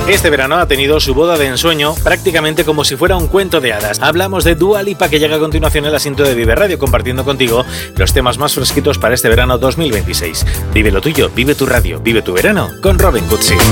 Este verano ha tenido su boda de ensueño prácticamente como si fuera un cuento de hadas. Hablamos de Dua Lipa, que llega a continuación el asiento de Vive Radio, compartiendo contigo los temas más fresquitos para este verano 2026. Vive lo tuyo, vive tu radio, vive tu verano con Robin Cutsi.